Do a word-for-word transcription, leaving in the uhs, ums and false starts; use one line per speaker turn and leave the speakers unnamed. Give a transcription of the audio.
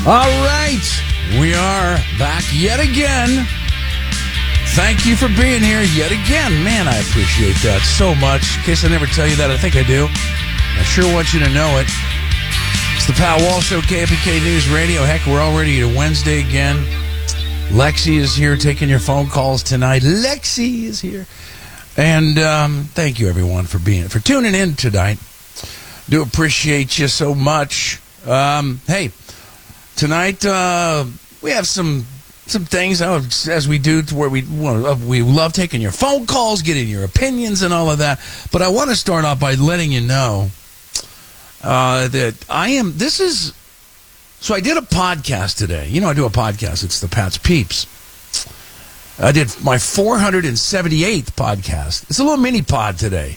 All right, we are back yet again. Thank you for being here yet again. Man, I appreciate that so much. In case I never tell you that, I think I do. I sure want you to know it. It's the Pat Wall Show, K F B K News Radio. Heck, we're already to Wednesday again. Lexi is here taking your phone calls tonight. Lexi is here. And um, thank you, everyone, for being for tuning in tonight. Do appreciate you so much. Um, hey, tonight uh, we have some some things, uh, as we do, to where we well, we love taking your phone calls, getting your opinions and all of that. But I want to start off by letting you know uh, that I am, this is, so I did a podcast today. You know I do a podcast. It's the Pat's Peeps. I did my four hundred seventy-eighth podcast. It's a little mini pod today.